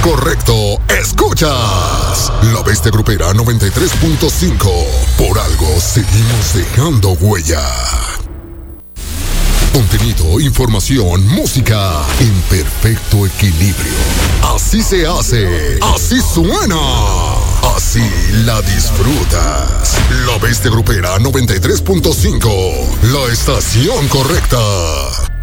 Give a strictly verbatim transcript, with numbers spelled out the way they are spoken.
correcto. Escuchas La Bestia Grupera noventa y tres punto cinco. Por algo seguimos dejando huella. Contenido, información, música en perfecto equilibrio. Así se hace, así suena, así la disfrutas. La Bestia Grupera noventa y tres punto cinco, la estación correcta.